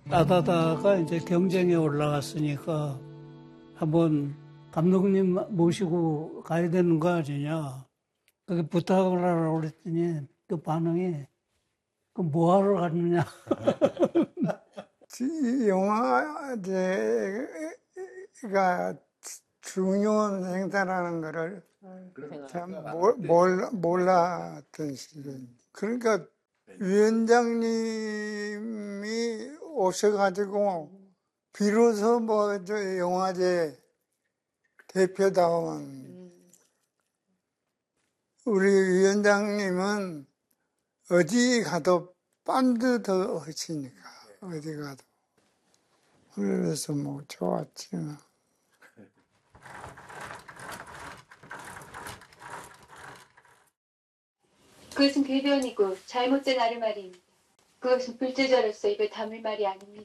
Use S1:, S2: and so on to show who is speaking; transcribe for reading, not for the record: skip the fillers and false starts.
S1: 따다다가 이제 경쟁에 올라갔으니까 한번 감독님 모시고 가야 되는 거 아니냐. 그게 부탁을 하라고 그랬더니 그 반응이 그 뭐하러 갔느냐.
S2: 이 영화제가 중요한 행사라는 거를 참 몰랐던 시절. 그러니까 위원장님이 오셔가지고 비로소 뭐 저 영화제 대표다운 우리 위원장님은 어디 가도 빤드 더 하시니까 어디 가도 그래서 뭐 좋았지.
S3: 그것은 궤변이고 잘못된 아르말입니다. 그것은 불제자로서 입에 담을 말이 아닙니다.